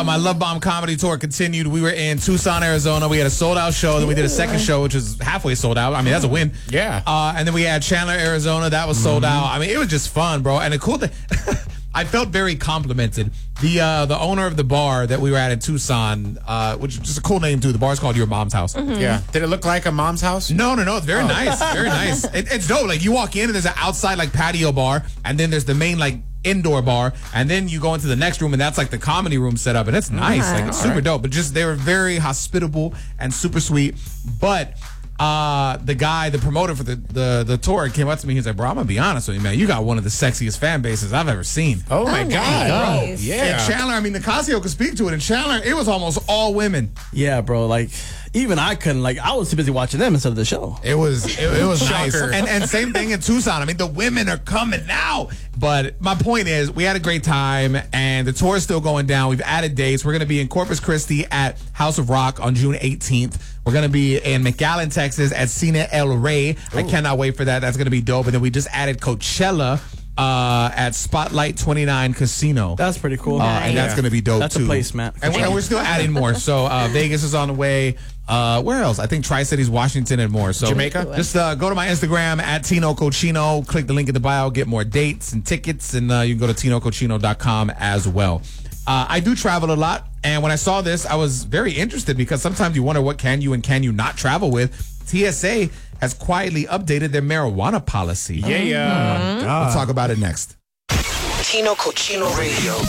My Love Bomb comedy tour continued. We were in Tucson, Arizona. We had a sold-out show. Then we did a second show, which was halfway sold out. I mean, that's a win. Yeah. And then we had Chandler, Arizona. That was sold out. I mean, it was just fun, bro. And the cool thing, I felt very complimented. The owner of the bar that we were at in Tucson, which is just a cool name, too. The bar's called Your Mom's House. Yeah. Did it look like a mom's house? No. It's very nice. Very nice. It's dope. Like, you walk in and there's an outside, like, patio bar. And then there's the main, like, indoor bar, and then you go into the next room, and that's like the comedy room set up, and it's nice. Like, it's super dope. But just, they were very hospitable and super sweet. But the guy, the promoter for the tour, came up to me. He's like, bro, I'm gonna be honest with you, man. You got one of the sexiest fan bases I've ever seen. Oh my God. Nice. Yeah. And Chandler, I mean, Nicasio could speak to it. And Chandler, it was almost all women. Yeah, bro. Like, even I couldn't. Like, I was too busy watching them instead of the show. It was nice. Shocker. And same thing in Tucson. I mean, the women are coming now. But my point is, we had a great time, and the tour is still going down. We've added dates. We're going to be in Corpus Christi at House of Rock on June 18th. We're going to be in McAllen, Texas at Cine El Rey. I cannot wait for that. That's going to be dope. And then we just added Coachella at Spotlight 29 Casino. That's pretty cool. And that's going to be dope, That's too. a place, Matt. And we're still adding more. So Vegas is on the way. Where else? I think Tri-Cities, Washington, and more. So Jamaica? Just go to my Instagram at Tino Cochino. Click the link in the bio. Get more dates and tickets. And you can go to TinoCochino.com as well. I do travel a lot. And when I saw this, I was very interested because sometimes you wonder what can you and can you not travel with. TSA has quietly updated their marijuana policy. Yeah. We'll talk about it next. Tino Cochino Radio.